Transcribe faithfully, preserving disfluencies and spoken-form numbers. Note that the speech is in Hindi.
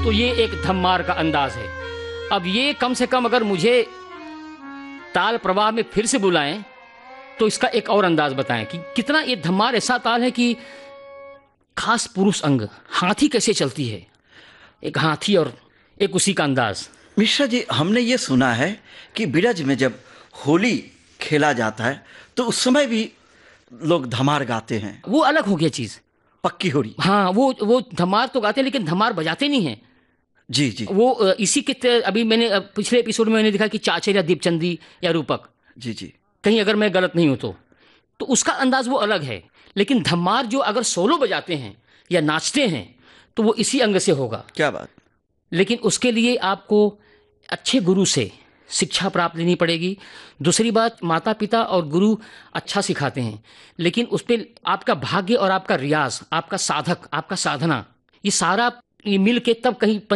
तो ये एक धम्मार का अंदाज है। अब ये कम से कम अगर मुझे ताल प्रवाह में फिर से बुलाएं तो इसका एक और अंदाज बताएं कि कितना ये धम्मार ऐसा ताल है कि खास पुरुष अंग, हाथी कैसे चलती है, एक हाथी और एक उसी का अंदाज। मिश्रा जी, हमने ये सुना है कि बिरज में जब होली खेला जाता है तो उस समय भी लोग धमार गाते हैं। वो अलग हो गया चीज, पक्की होली। हाँ, वो वो धमार तो गाते हैं लेकिन धमार बजाते नहीं हैं। जी जी वो अ, इसी के त- अभी मैंने अ, पिछले एपिसोड में मैंने देखा कि चाचर या दीपचंदी या रूपक, जी जी कहीं अगर मैं गलत नहीं हूं तो तो उसका अंदाज वो अलग है। लेकिन धमार जो अगर सोलो बजाते हैं या नाचते हैं तो वो इसी अंग से होगा। क्या बात। लेकिन उसके लिए आपको अच्छे गुरु से शिक्षा प्राप्त लेनी पड़ेगी। दूसरी बात, माता पिता और गुरु अच्छा सिखाते हैं, लेकिन उस पर आपका भाग्य और आपका रियाज, आपका साधक, आपका साधना, ये सारा ये मिल के तब कहीं